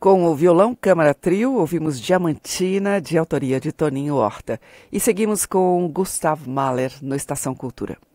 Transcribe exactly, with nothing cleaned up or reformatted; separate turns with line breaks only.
Com o violão Câmara Trio, ouvimos Diamantina, de autoria de Toninho Horta. E seguimos com Gustav Mahler, no Estação Cultura.